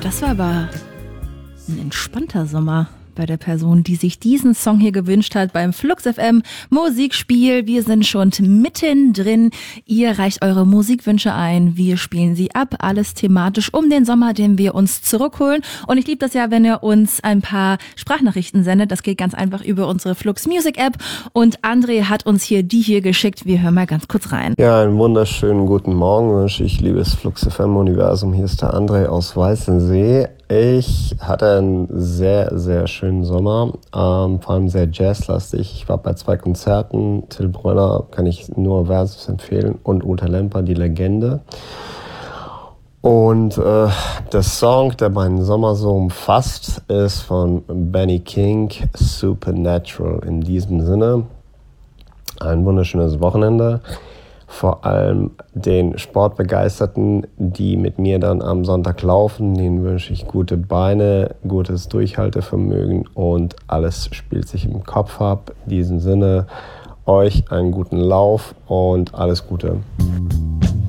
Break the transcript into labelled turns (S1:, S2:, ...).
S1: Das war aber ein entspannter Sommer bei der Person, die sich diesen Song hier gewünscht hat beim Flux FM Musikspiel. Wir sind schon mittendrin. Ihr reicht eure Musikwünsche ein. Wir spielen sie ab. Alles thematisch um den Sommer, den wir uns zurückholen. Und ich liebe das ja, wenn ihr uns ein paar Sprachnachrichten sendet. Das geht ganz einfach über unsere Flux Music App. Und André hat uns hier die hier geschickt. Wir hören mal ganz kurz rein.
S2: Ja, einen wunderschönen guten Morgen wünsche ich, liebes Flux FM Universum. Hier ist der André aus Weißensee. Ich hatte einen sehr, sehr schönen Sommer, vor allem sehr jazzlastig. Ich war bei 2 Konzerten. Till Brönner kann ich nur wärmstens empfehlen und Uta Lemper, die Legende. Und der Song, der meinen Sommer so umfasst, ist von Benny King, Supernatural. In diesem Sinne, ein wunderschönes Wochenende. Vor allem den Sportbegeisterten, die mit mir dann am Sonntag laufen, denen wünsche ich gute Beine, gutes Durchhaltevermögen und alles spielt sich im Kopf ab. In diesem Sinne, euch einen guten Lauf und alles Gute.